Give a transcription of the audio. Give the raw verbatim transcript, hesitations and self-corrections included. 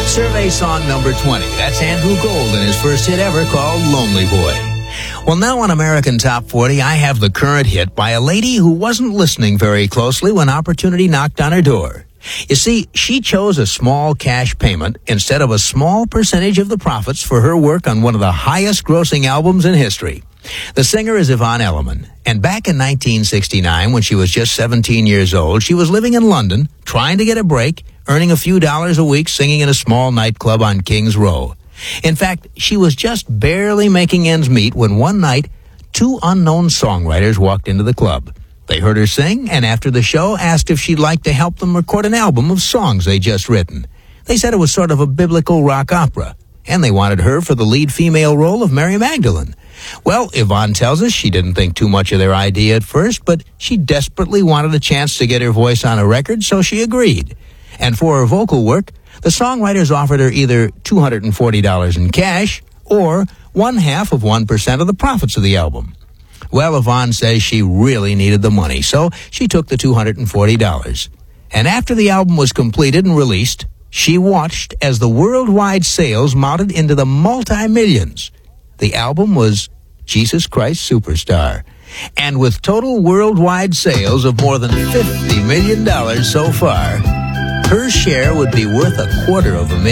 Survey song number twenty. That's Andrew Gold and his first hit ever called Lonely Boy. Well, now on American Top forty, I have the current hit by a lady who wasn't listening very closely when opportunity knocked on her door. You see, she chose a small cash payment instead of a small percentage of the profits for her work on one of the highest grossing albums in history. The singer is Yvonne Elliman, and back in nineteen sixty-nine, when she was just seventeen years old, she was living in London, trying to get a break, earning a few dollars a week singing in a small nightclub on King's Row. In fact, she was just barely making ends meet when one night, two unknown songwriters walked into the club. They heard her sing, and after the show, asked if she'd like to help them record an album of songs they'd just written. They said it was sort of a biblical rock opera, and they wanted her for the lead female role of Mary Magdalene. Well, Yvonne tells us she didn't think too much of their idea at first, but she desperately wanted a chance to get her voice on a record, so she agreed. And for her vocal work, the songwriters offered her either two hundred forty dollars in cash or one half of one percent of the profits of the album. Well, Yvonne says she really needed the money, so she took the two hundred forty dollars. And after the album was completed and released, she watched as the worldwide sales mounted into the multi-millions. The album was Jesus Christ Superstar. And with total worldwide sales of more than fifty million dollars so far, her share would be worth a quarter of a million.